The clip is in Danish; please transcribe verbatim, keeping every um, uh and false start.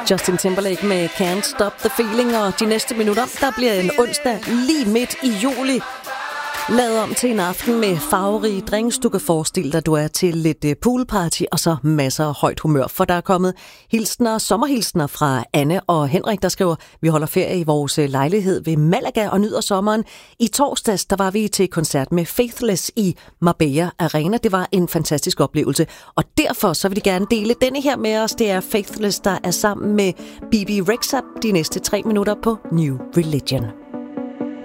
Justin Timberlake med Can't Stop the Feeling, og de næste minutter, der bliver en onsdag lige midt i juli lavet om til en aften med farverige drinks. Du kan forestille dig, at du er til lidt poolparty og så masser af højt humør, for der er kommet hilsner, sommerhilsner fra Anne og Henrik, der skriver: vi holder ferie i vores lejlighed ved Malaga og nyder sommeren. I torsdags, der var vi til koncert med Faithless i Marbella Arena. Det var en fantastisk oplevelse, og derfor så vil de gerne dele denne her med os. Det er Faithless, der er sammen med B B Rexha de næste tre minutter på New Religion.